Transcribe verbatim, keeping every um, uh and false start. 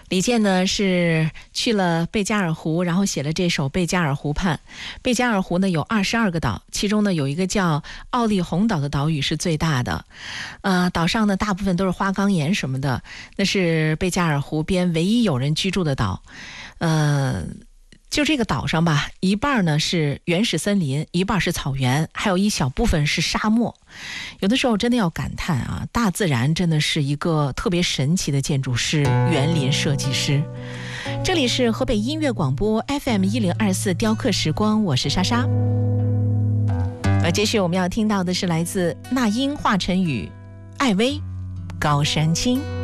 李健呢是去了贝加尔湖，然后写了这首《贝加尔湖畔》。贝加尔湖呢有二十二个岛，其中呢有一个叫奥利洪岛的岛屿是最大的。呃，岛上呢大部分都是花岗岩什么的，那是贝加尔湖边唯一有人居住的岛。呃。就这个岛上吧，一半呢是原始森林，一半是草原，还有一小部分是沙漠。有的时候真的要感叹啊，大自然真的是一个特别神奇的建筑师、园林设计师。这里是河北音乐广播 F M 一零二四雕刻时光，我是莎莎。而接续我们要听到的是来自那英华晨宇、艾薇、高山青。